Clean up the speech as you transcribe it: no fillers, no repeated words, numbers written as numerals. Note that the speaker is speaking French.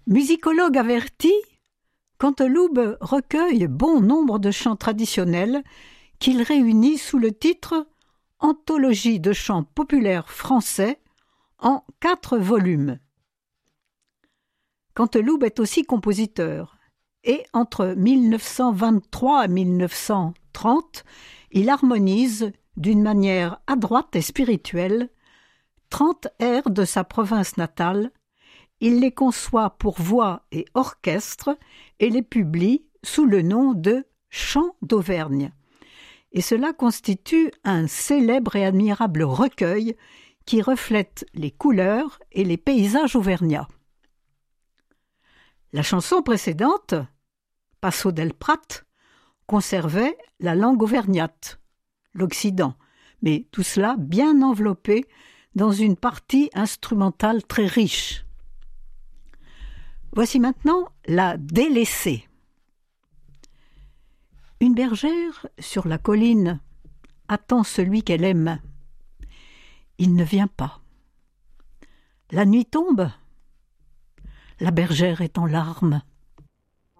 Musicologue averti, Canteloube recueille bon nombre de chants traditionnels qu'il réunit sous le titre « Anthologie de chants populaires français » en 4 volumes. Canteloube est aussi compositeur et entre 1923 et 1930, il harmonise d'une manière adroite et spirituelle 30 airs de sa province natale. Il les conçoit pour voix et orchestre et les publie sous le nom de Chants d'Auvergne. Et cela constitue un célèbre et admirable recueil qui reflète les couleurs et les paysages auvergnats. La chanson précédente, Passo del Prat, conservait la langue auvergnate, l'Occident, mais tout cela bien enveloppé dans une partie instrumentale très riche. Voici maintenant la délaissée. Une bergère sur la colline attend celui qu'elle aime. Il ne vient pas. La nuit tombe. La bergère est en larmes.